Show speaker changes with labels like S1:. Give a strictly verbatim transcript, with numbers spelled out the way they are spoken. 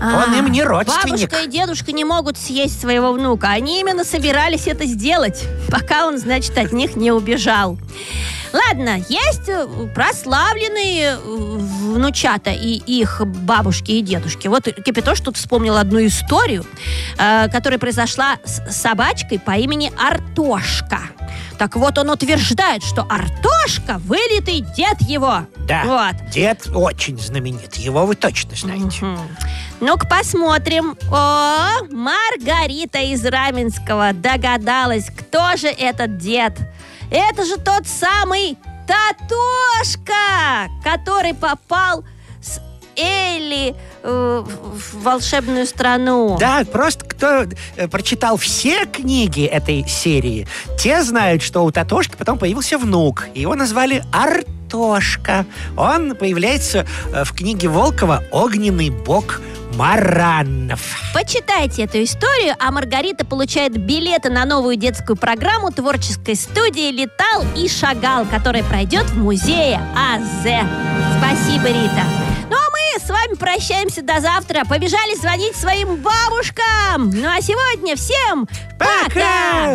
S1: Он им не родственник.
S2: Бабушка и дедушка не могут съесть своего внука. Они именно собирались это сделать, пока он, значит, от них не убежал. Ладно, есть прославленные внучата и их бабушки и дедушки. Вот Капитош тут вспомнил одну историю, э, которая произошла с собачкой по имени Артошка. Так вот, он утверждает, что Артошка – вылитый дед его.
S1: Да,
S2: вот.
S1: Дед очень знаменит. Его вы точно знаете.
S2: Угу. Ну-ка посмотрим. О, Маргарита из Раменского догадалась, кто же этот дед. Это же тот самый Татошка, который попал с Элли э, в волшебную страну.
S1: Да, просто кто э, прочитал все книги этой серии, те знают, что у Татошки потом появился внук. Его назвали Артошка. Он появляется э, в книге Волкова «Огненный бог Маранов».
S2: Почитайте эту историю, а Маргарита получает билеты на новую детскую программу творческой студии «Летал и шагал», которая пройдет в музее АЗ. Спасибо, Рита. Ну, а мы с вами прощаемся до завтра. Побежали звонить своим бабушкам. Ну, а сегодня всем пока!
S1: Пока!